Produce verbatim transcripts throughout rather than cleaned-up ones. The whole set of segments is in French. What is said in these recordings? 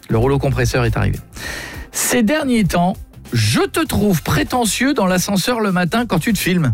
Le rouleau compresseur est arrivé. Ces derniers temps, je te trouve prétentieux dans l'ascenseur le matin quand tu te filmes.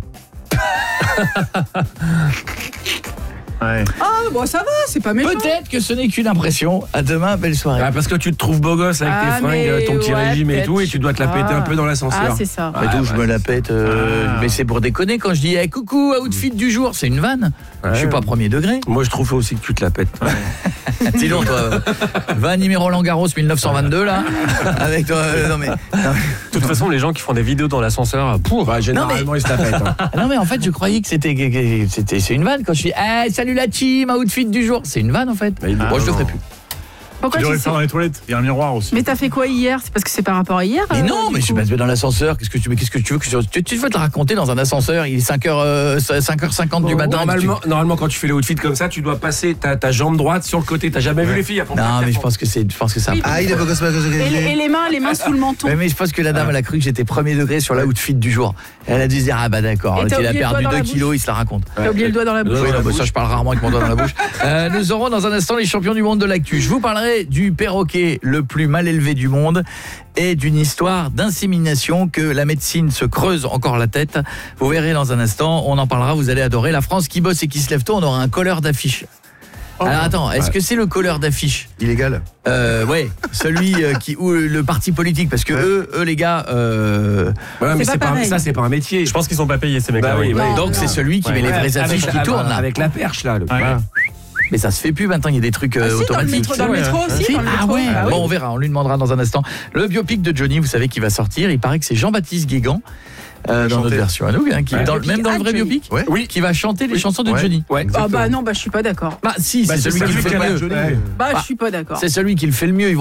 Ouais. Ah, bon, ça va, c'est pas méchant. Peut-être que ce n'est qu'une impression. À demain, belle soirée. Ah, parce que tu te trouves beau gosse avec Ah, tes fringues, mais ton petit ouais, régime et tout, et tu dois te la péter ah. un peu dans l'ascenseur. Ah, c'est ça. Mais d'où je ouais, me la c'est pète euh, Ah. mais c'est pour déconner quand je dis hey, coucou, outfit du jour, c'est une vanne. Ouais. Je suis pas premier degré. Moi, je trouve aussi que tu te la pètes. Sinon toi va animer Roland Garros dix-neuf cent vingt-deux là avec toi euh, non mais non, De toute façon, les gens qui font des vidéos dans l'ascenseur, pour. Bah, généralement, ils se la pètent. Hein. Ah non mais en fait je croyais que c'était que- que- c'était c'est une vanne quand je dis hey, salut la team, outfit du jour, c'est une vanne en fait. Mais il- Moi je le ferai plus. Pourquoi Tu tu devrais le sais faire dans les toilettes. Il y a un miroir aussi. Mais t'as fait quoi hier? C'est parce que c'est par rapport à hier? Mais euh, non, du mais je suis coup pas dans l'ascenseur. Qu'est-ce que tu mais qu'est-ce que tu veux que je, tu, tu veux te raconter dans un ascenseur, il est cinq heures cinquante du Bon, matin. Normalement, normalement, quand tu fais les outfits comme ça, tu dois passer ta, ta jambe droite sur le côté. T'as jamais vu les filles? Tu- Non, mais je pense que c'est je pense que c'est un peu- Ah, il est beau gosse, pas gosse, Et, les- et les mains, les mains sous le menton. Ouais, mais je pense que la dame elle a cru que j'étais premier degré sur la outfit du jour. Elle a dû se dire ah bah d'accord, Et t'as il a oublié le perdu doigt dans deux la kilos, il se la raconte. T'as oublié le doigt dans la bouche. Oui, dans non, la bah, ça bouche. je parle rarement avec mon doigt dans la bouche. Euh, nous aurons dans un instant les champions du monde de l'actu. Je vous parlerai du perroquet le plus mal élevé du monde et d'une histoire d'insémination que la médecine se creuse encore la tête. Vous verrez dans un instant, on en parlera, vous allez adorer. La France qui bosse et qui se lève tôt, on aura un colleur d'affiche. Alors attends, est-ce que c'est le colleur d'affiche Illégal. euh, ouais, celui euh, qui ou le parti politique parce que eux eux les gars euh, Ouais, mais C'est c'est pas pas, pareil. ça, c'est pas un métier. Je pense qu'ils sont pas payés, ces mecs-là. Bah oui, oui. ouais. donc non. c'est celui qui met les vraies affiches qui avec, tournent là. avec la perche là. Le... Ouais. Voilà. Mais ça se fait plus maintenant, il y a des trucs euh, Ah, si, dans le automatiques. métro, dans le Ouais. métro aussi. Si, dans le ah métro. ouais, Ah oui. bon on verra, on lui demandera dans un instant. Le biopic de Johnny, vous savez qu'il va sortir, il paraît que c'est Jean-Baptiste Guégan euh, dans chanter. notre version à nous, hein, qui Ouais. dans, même dans le vrai Johnny. biopic, Ouais. Oui. qui va chanter les Oui. chansons de Ouais. Johnny. Ouais. Ah bah non, bah je suis pas d'accord. Bah si, Bah, c'est c'est celui qui le celui fait qui a le la mieux. Johnny. Bah Ah. je suis pas d'accord. C'est celui qui le fait le mieux. Ils vont